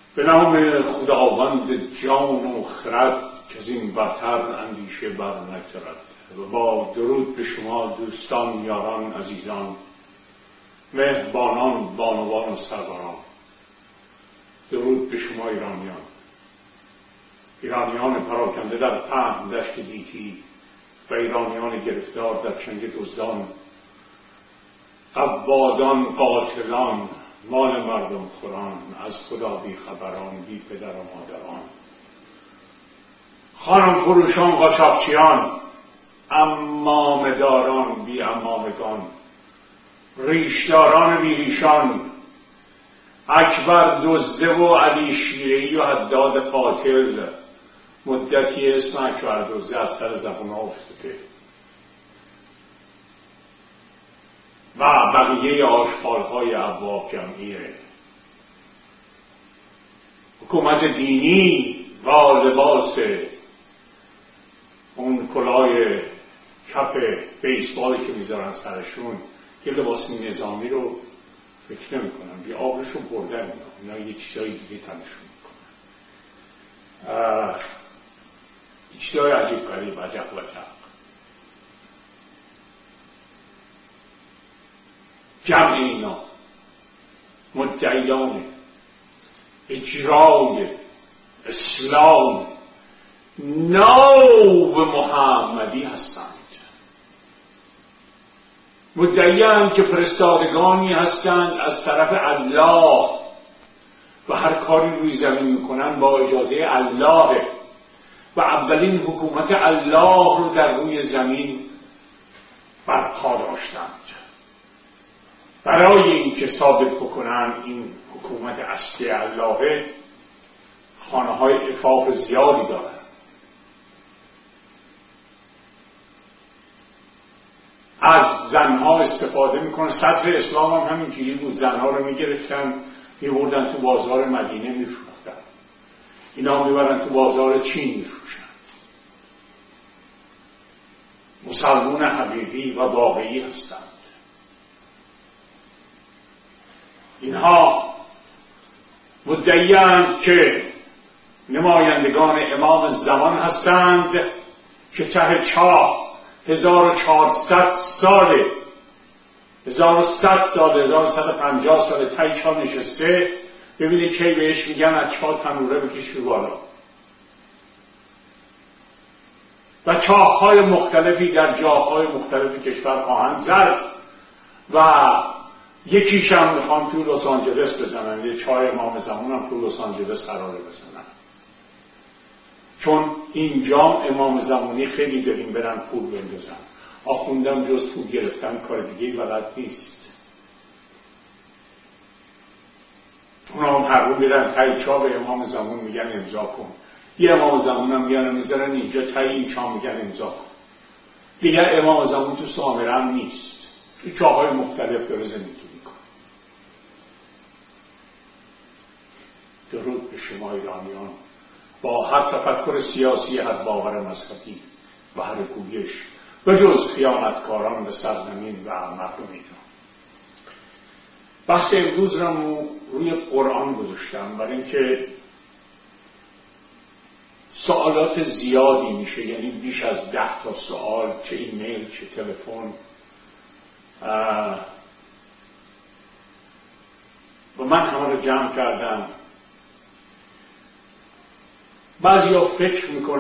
به نام خداوند جان و خرد که از این برتر اندیشه بر نگذرد. و با درود به شما دوستان، یاران، عزیزان، مهربانان، بانوان و سروران. درود به شما ایرانیان پراکنده در پهن دشت گیتی و ایرانیان گرفتار در چنگ دزدان، قبادان، قاتلان، مال مردم خوران، از خدا بی خبران، بی پدر و مادران، خانم فروشان، قاچاقچیان، عمامه داران، بی عمامگان، ریشداران بی ریشان، اکبر دزده و علی شیره‌ای و حداد قاتل. مدتی اسم اکبر دزده از سر زبون افتاده و بقیه آشغال‌های ابواب جمعیه. حکومت دینی با لباس اون کلاه کپ بیسبالی که میذارن سرشون، یه لباس نظامی رو فکر نمی کنم، یه آبرشو بردن اینا یه چیزایی دیگه تنشون میکنن، یه چیزای عجیب غریب، عجب جمع اینا مدعیان اجرای اسلام ناب محمدی هستند. مدعیان که فرستادگانی هستند از طرف الله و هر کاری روی زمین میکنن با اجازه الله و اولین حکومت الله رو در روی زمین برپا داشتند. برای اینکه ثابت بکنن این حکومت اصلی الله، خانه‌های عفاف زیادی دارن. از زنها استفاده میکنن. صدر اسلام هم همینجوری بود، زنها رو میگرفتن میبردن تو بازار مدینه میفروختن، اینا میبرن تو بازار چین میفروشن. مسلمون حقیقی و واقعی هستند. اینها مدعی‌اند که نمایندگان امام زمان هستند که ته چاه 1400 ساله 1150 ساله ته چاه نشسته. ببینید که بهش میگن از چاه تنوره بکش به بالا. و چاه‌های مختلفی در جاهای مختلف کشور خواهند زد و یکیش هم میخوان تو لس آنجلس بزنن. یه چاه امام زمان هم تو لس آنجلس قراره بزنن، چون اینجا امام زمانی خیلی داریم برن پول بندازن. آخوندم جز پول گرفتن کار دیگه بلد نیست. اونا هم هر رو میرن تایی چاه به امام زمان میگن امضا کن. یه امام زمان هم میگن میذارن اینجا تایی این چاه میگن امضا کن. دیگه امام زمان تو سامره هم نیست، تو چاهای مختلف داره زندگی میکنه. درود به شما ایرانیان، با هر تفکر سیاسی، هر باور مذهبی و هر گویش، به جز خیانتکاران به سرزمین و مردم ایران. بحث امروز را روی قرآن گذاشتم برای اینکه سوالات زیادی میشه، یعنی بیش از 10 تا سوال، چه ایمیل چه تلفن، و من همه رو جمع کردم. بعضی ها فکر میکنن